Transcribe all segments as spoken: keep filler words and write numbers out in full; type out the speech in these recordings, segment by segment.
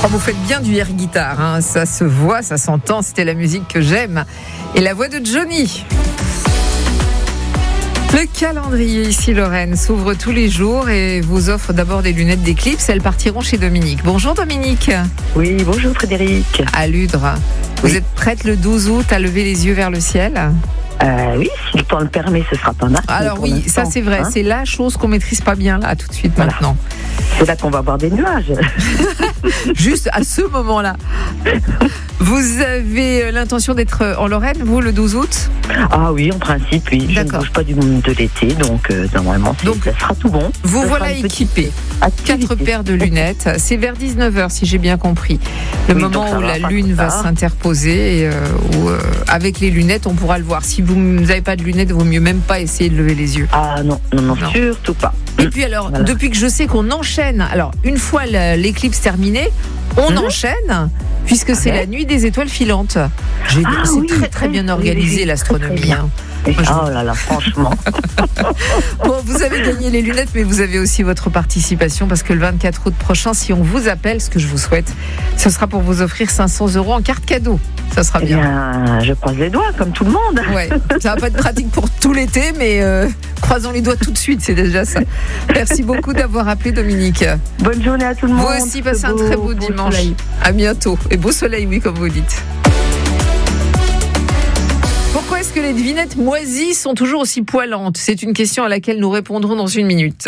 Oh, vous faites bien du air guitare, hein. Ça se voit, ça s'entend, c'était la musique que j'aime. Et la voix de Johnny. Le calendrier ici, Lorraine, s'ouvre tous les jours et vous offre d'abord des lunettes d'Eclipse. Elles partiront chez Dominique. Bonjour Dominique. Oui, bonjour Frédéric. À Ludre. Vous Oui. êtes prête le douze août à lever les yeux vers le ciel ? Euh, oui, si le temps le permet, ce sera pas mal. Alors oui, ça c'est vrai, hein, c'est la chose qu'on maîtrise pas bien là tout de suite voilà. Maintenant. C'est là qu'on va avoir des nuages. Juste à ce moment-là. Vous avez l'intention d'être en Lorraine, vous, le douze août ? Ah oui, en principe, oui. Je D'accord. ne bouge pas du monde de l'été, donc euh, normalement, donc, ça sera tout bon. Vous voilà équipé. Quatre paires de lunettes. C'est vers dix-neuf heures, si j'ai bien compris. Le oui, moment où la lune va s'interposer, et, euh, où euh, avec les lunettes, on pourra le voir. Si vous n'avez pas de lunettes, il vaut mieux même pas essayer de lever les yeux. Ah non, non, non, non. Surtout pas. Et puis alors, voilà. Depuis que je sais qu'on enchaîne, alors une fois l'éclipse terminée, on mmh. enchaîne, puisque c'est okay. la nuit des étoiles filantes. J'ai, ah, c'est oui, très très bien organisé, oui, l'astronomie. Hein. Moi, je... Oh là là, franchement. Bon, vous avez gagné les lunettes, mais vous avez aussi votre participation, parce que le vingt-quatre août prochain, si on vous appelle, ce que je vous souhaite, ce sera pour vous offrir cinq cents euros en carte cadeau. Ça sera bien. Eh bien, je croise les doigts, comme tout le monde. Ouais, ça va pas être pratique pour tout l'été, mais euh, croisons les doigts tout de suite, c'est déjà ça. Merci beaucoup d'avoir appelé, Dominique. Bonne journée à tout le monde. Vous aussi, passez un très beau, beau dimanche. Soleil. À bientôt. Et beau soleil, oui, comme vous dites. Pourquoi est-ce que les devinettes moisies sont toujours aussi poilantes ? C'est une question à laquelle nous répondrons dans une minute.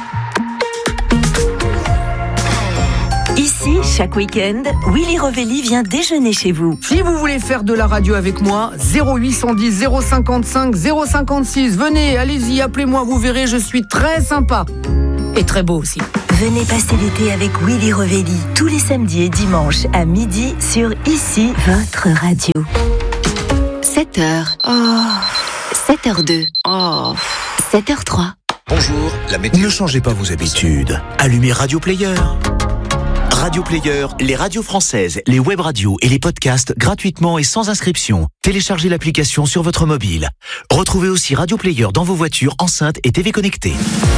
Ici, chaque week-end, Willy Revelli vient déjeuner chez vous. Si vous voulez faire de la radio avec moi, zéro huit cent dix, zéro cinquante-cinq, zéro cinquante-six. Venez, allez-y, appelez-moi, vous verrez, je suis très sympa. Et très beau aussi. Venez passer l'été avec Willy Revelli, tous les samedis et dimanches à midi sur Ici, votre radio. sept heures. Oh. sept heures deux. Oh. sept heures trois. Bonjour, la météo. Ne changez pas vos habitudes. Allumez Radio Player. Radio Player, les radios françaises, les web radios et les podcasts gratuitement et sans inscription. Téléchargez l'application sur votre mobile. Retrouvez aussi Radio Player dans vos voitures, enceintes et T V connectées.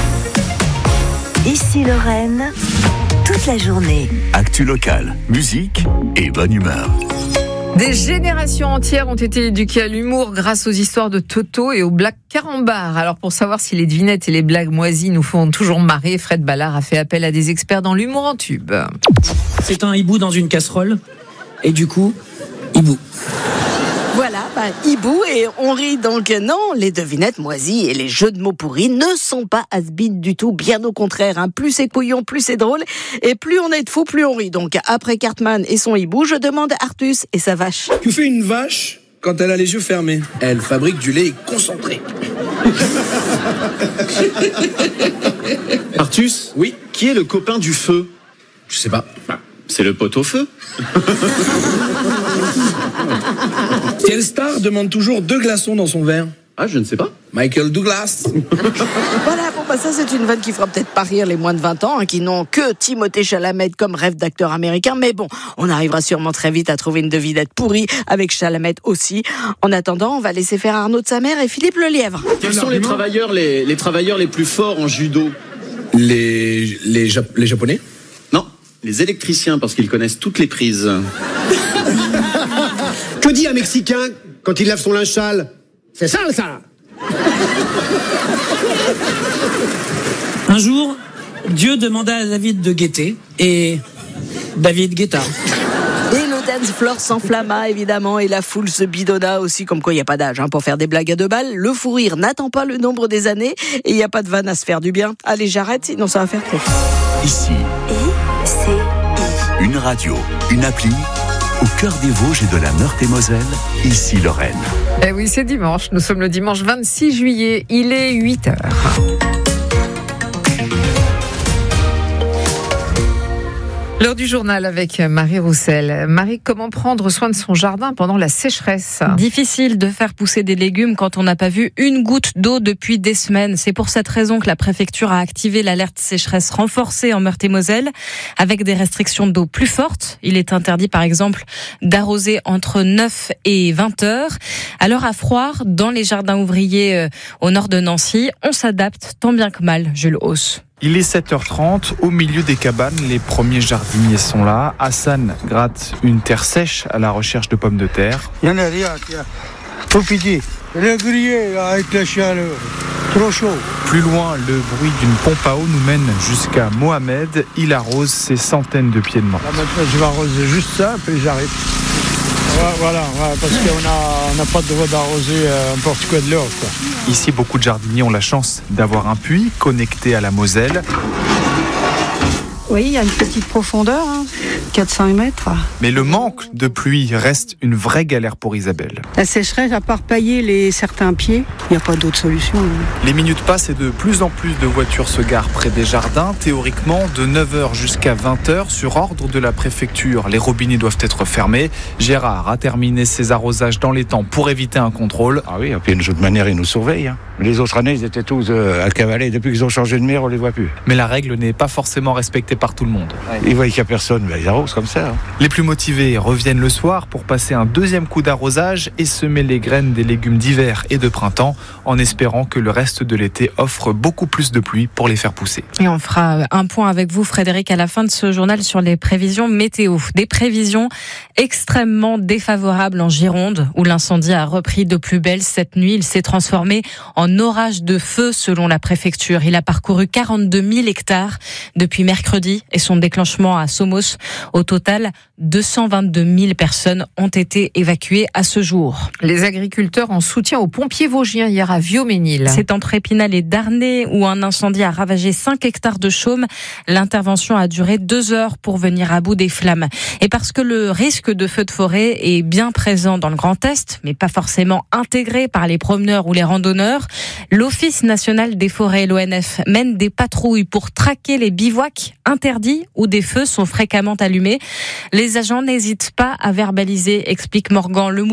Ici Lorraine, toute la journée. Actu locale, musique et bonne humeur. Des générations entières ont été éduquées à l'humour grâce aux histoires de Toto et aux blagues carambars. Alors pour savoir si les devinettes et les blagues moisies nous font toujours marrer, Fred Ballard a fait appel à des experts dans l'humour en tube. C'est un hibou dans une casserole et du coup, hibou. Voilà, bah, hibou, et on rit donc. Non, les devinettes moisies et les jeux de mots pourris ne sont pas has-been du tout, bien au contraire. Hein. Plus c'est couillon, plus c'est drôle, et plus on est de fous, plus on rit. Donc après Cartman et son hibou, je demande à Artus et sa vache. Que fait une vache quand elle a les yeux fermés ? Elle fabrique du lait concentré. Artus ? Oui. Qui est le copain du feu ? Je sais pas. Bah, c'est le pot au feu. Quelle star demande toujours deux glaçons dans son verre ? Ah, je ne sais pas. Michael Douglas. Voilà, bon bah ça c'est une vanne qui fera peut-être pas rire les moins de vingt ans, hein, qui n'ont que Timothée Chalamet comme rêve d'acteur américain, mais bon, on arrivera sûrement très vite à trouver une devinette pourrie avec Chalamet aussi. En attendant, on va laisser faire Arnaud de sa mère et Philippe Lelièvre. Quels sont les travailleurs les, les travailleurs les plus forts en judo ? Les, les, Jap- les Japonais ? Non, les électriciens, parce qu'ils connaissent toutes les prises. Que dit un Mexicain quand il lave son linge sale ? C'est sale, ça. Un jour, Dieu demanda à David de guetter, et David guetta. Et le dance floor s'enflamma évidemment, et la foule se bidonna aussi, comme quoi il n'y a pas d'âge hein, pour faire des blagues à deux balles. Le fou rire n'attend pas le nombre des années, et il n'y a pas de vanne à se faire du bien. Allez, j'arrête, sinon ça va faire trop. Ici, I, C, I. Une radio, une appli, au cœur des Vosges et de la Meurthe-et-Moselle, ici Lorraine. Eh oui, c'est dimanche. Nous sommes le dimanche vingt-six juillet. Il est huit heures. L'heure du journal avec Marie Roussel. Marie, comment prendre soin de son jardin pendant la sécheresse ? Difficile de faire pousser des légumes quand on n'a pas vu une goutte d'eau depuis des semaines. C'est pour cette raison que la préfecture a activé l'alerte sécheresse renforcée en Meurthe-et-Moselle avec des restrictions d'eau plus fortes. Il est interdit par exemple d'arroser entre neuf et vingt heures. Alors à Froire, dans les jardins ouvriers au nord de Nancy, on s'adapte tant bien que mal, Jules Hauss. Il est sept heures trente, au milieu des cabanes, les premiers jardiniers sont là. Hassan gratte une terre sèche à la recherche de pommes de terre. Il y en a rien, tiens. Faut pitié. Le grillé avec la chaleur. Trop chaud. Plus loin, le bruit d'une pompe à eau nous mène jusqu'à Mohamed. Il arrose ses centaines de pieds de menthe. Là maintenant, je vais arroser juste ça, puis j'arrête. Voilà, voilà, parce qu'on n'a pas le droit d'arroser n'importe quoi de l'eau. Quoi. Ici, beaucoup de jardiniers ont la chance d'avoir un puits connecté à la Moselle. Oui, il y a une petite profondeur, hein, quatre à cinq mètres. Mais le manque de pluie reste une vraie galère pour Isabelle. La sécheresse, à part pailler les certains pieds, il n'y a pas d'autre solution. Les minutes passent et de plus en plus de voitures se garent près des jardins. Théoriquement, de neuf heures jusqu'à vingt heures, sur ordre de la préfecture, les robinets doivent être fermés. Gérard a terminé ses arrosages dans les temps pour éviter un contrôle. Ah oui, et puis de toute manière, ils nous surveillent. Hein. Les autres années, ils étaient tous euh, à cavaler. Depuis qu'ils ont changé de maire, on les voit plus. Mais la règle n'est pas forcément respectée par tout le monde. Ils voient qu'il n'y a personne, ben ils arrosent comme ça. Hein. Les plus motivés reviennent le soir pour passer un deuxième coup d'arrosage et semer les graines des légumes d'hiver et de printemps en espérant que le reste de l'été offre beaucoup plus de pluie pour les faire pousser. Et on fera un point avec vous, Frédéric, à la fin de ce journal sur les prévisions météo. Des prévisions extrêmement défavorables en Gironde où l'incendie a repris de plus belle cette nuit. Il s'est transformé en orage de feu selon la préfecture. Il a parcouru quarante-deux mille hectares depuis mercredi et son déclenchement à Somos. Au total, deux cent vingt-deux mille personnes ont été évacuées à ce jour. Les agriculteurs en soutien aux pompiers vosgiens hier à Viaux-Ménil. C'est entre Épinal et Darney où un incendie a ravagé cinq hectares de chaume. L'intervention a duré deux heures pour venir à bout des flammes. Et parce que le risque de feu de forêt est bien présent dans le Grand Est, mais pas forcément intégré par les promeneurs ou les randonneurs, l'Office national des forêts, l'O N F, mène des patrouilles pour traquer les bivouacs interdits où des feux sont fréquemment allumés. Les agents n'hésitent pas à verbaliser, explique Morgan Lemoulin.